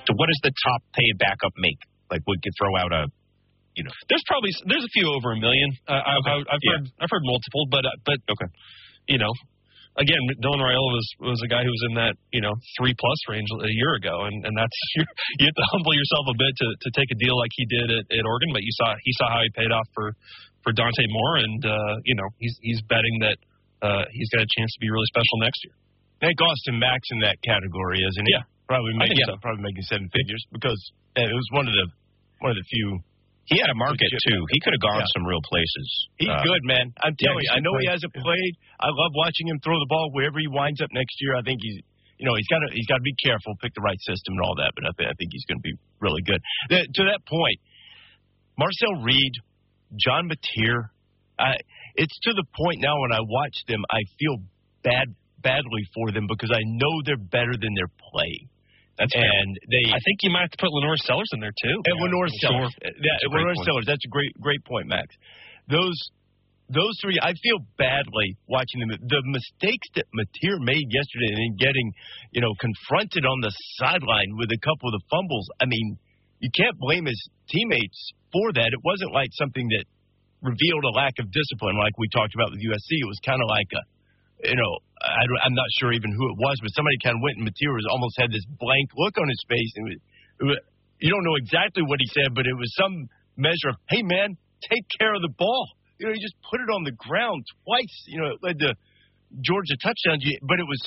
So what does the top paid backup make? Like, we could throw out a, there's a few over $1 million. I've heard multiple, but okay. Again, Dylan Raiola was a guy who was in that 3+ range a year ago, and that's you have to humble yourself a bit to take a deal like he did at Oregon. But he saw how he paid off for Dante Moore, and he's betting that he's got a chance to be really special next year. I think Austin Mack's in that category, isn't he? Yeah, probably making 7 figures because it was one of the few. He had a market, too. He could have gone some real places. He's good, man. I'm telling you. I know he hasn't played. I love watching him throw the ball wherever he winds up next year. I think he's got to be careful, pick the right system and all that, but I think he's going to be really good. To that point, Marcel Reed, John Mateer, it's to the point now when I watch them, I feel badly for them because I know they're better than they're playing. I think you might have to put Lenore Sellers in there too. And Lenore Sellers, Lenore Sellers. That's a great point, Max. Those three, I feel badly watching them. The mistakes that Mateer made yesterday and then getting, confronted on the sideline with a couple of the fumbles. I mean, you can't blame his teammates for that. It wasn't like something that revealed a lack of discipline like we talked about with USC. It was kind of like I'm not sure even who it was, but somebody kind of went and Mateer almost had this blank look on his face. And you don't know exactly what he said, but it was some measure of, hey, man, take care of the ball. He just put it on the ground twice. It led to Georgia touchdowns. But it was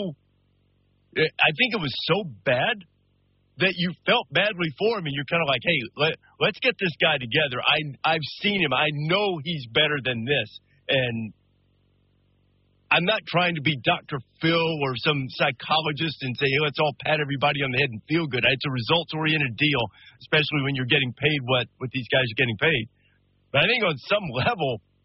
I think it was so bad that you felt badly for him, and you're kind of like, hey, let's get this guy together. I've seen him. I know he's better than this. And I'm not trying to be Dr. Phil or some psychologist and say, hey, let's all pat everybody on the head and feel good. It's a results-oriented deal, especially when you're getting paid what these guys are getting paid. But I think on some level,